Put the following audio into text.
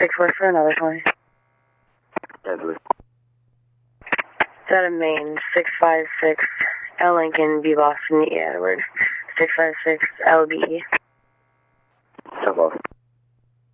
6-4 for another 20. Deadly. It's out of Maine, 656 L Lincoln, B Boston, E Edward, 656 LB. Tough off.